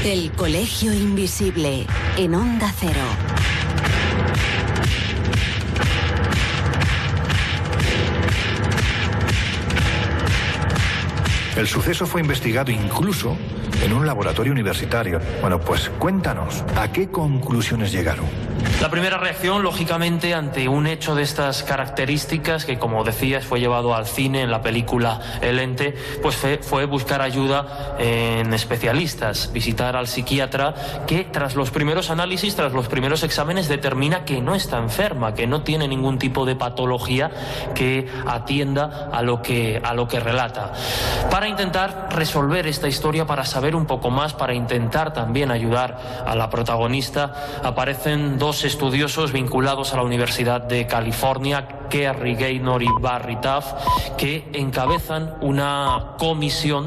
El Colegio Invisible, en Onda Cero. El suceso fue investigado incluso en un laboratorio universitario. Bueno, pues cuéntanos, ¿a qué conclusiones llegaron? La primera reacción, lógicamente, ante un hecho de estas características, que como decías fue llevado al cine en la película El Ente, pues fue buscar ayuda en especialistas, visitar al psiquiatra que tras los primeros análisis, tras los primeros exámenes, determina que no está enferma, que no tiene ningún tipo de patología que atienda a lo que relata. Para intentar resolver esta historia, para saber un poco más, para intentar también ayudar a la protagonista, aparecen dos estudiosos vinculados a la Universidad de California, Kerry Gaynor y Barry Taff, que encabezan una comisión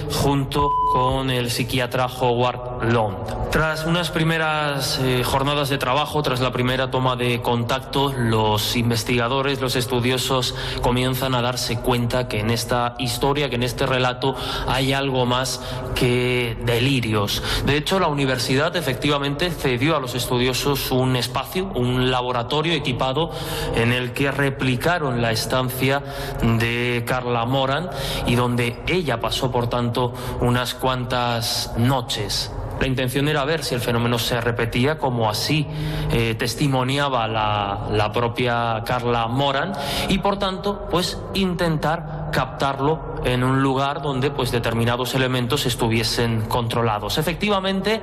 junto con el psiquiatra Howard Lund. Tras unas primeras jornadas de trabajo, tras la primera toma de contacto, los investigadores, los estudiosos comienzan a darse cuenta que en esta historia, que en este relato hay algo más que delirios. De hecho, la universidad efectivamente cedió a los estudiosos un espacio, un laboratorio equipado en el que replicaron la estancia de Carla Moran y donde ella pasó, por tanto, unas cuantas noches. La intención era ver si el fenómeno se repetía, como así testimoniaba la propia Carla Moran, y por tanto, pues intentar captarlo en un lugar donde pues determinados elementos estuviesen controlados. Efectivamente,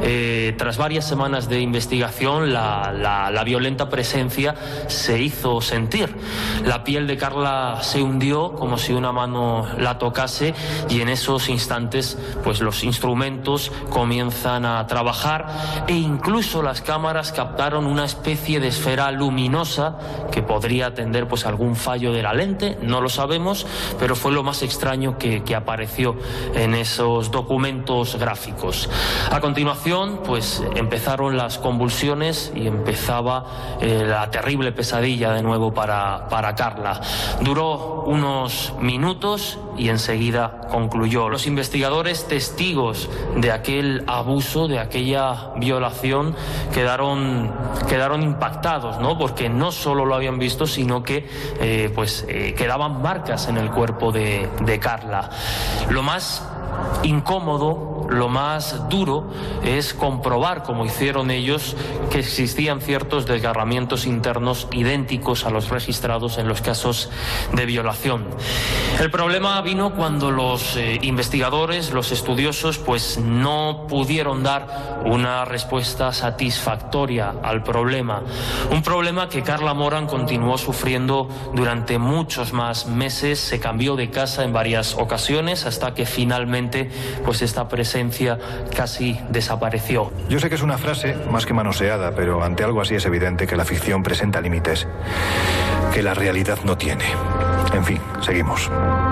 tras varias semanas de investigación, la violenta presencia se hizo sentir. La piel de Carla se hundió como si una mano la tocase, y en esos instantes pues los instrumentos comienzan a trabajar, e incluso las cámaras captaron una especie de esfera luminosa que podría atender pues algún fallo de la lente, no lo sabemos, pero fue lo más extraño que apareció en esos documentos gráficos. A continuación, pues empezaron las convulsiones y empezaba la terrible pesadilla de nuevo para Carla. Duró unos minutos y enseguida concluyó. Los investigadores testigos de aquel abuso, de aquella violación, quedaron impactados, ¿no? Porque no solo lo habían visto, sino que quedaban marcas en el cuerpo de Carla. Lo más incómodo, lo más duro es comprobar, como hicieron ellos, que existían ciertos desgarramientos internos idénticos a los registrados en los casos de violación. El problema vino cuando los investigadores, los estudiosos, pues no pudieron dar una respuesta satisfactoria al problema. Un problema que Carla Moran continuó sufriendo durante muchos más meses. Se cambió de casa en varias ocasiones hasta que finalmente pues esta presencia casi desapareció. Yo sé que es una frase más que manoseada, pero ante algo así es evidente que la ficción presenta límites que la realidad no tiene. En fin, seguimos.